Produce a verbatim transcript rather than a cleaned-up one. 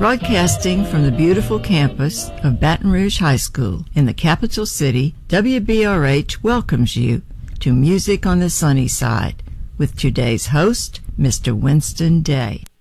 Broadcasting from the beautiful campus of Baton Rouge High School in the capital city, W B R H welcomes you to Music on the Sunny Side with today's host, Mister Winston Day.